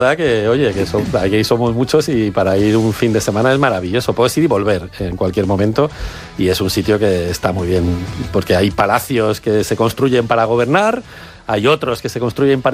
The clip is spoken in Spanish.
Que oye, que aquí somos muchos y para ir un fin de semana es maravilloso. Puedes ir y volver en cualquier momento y es un sitio que está muy bien porque hay palacios que se construyen para gobernar, hay otros que se construyen para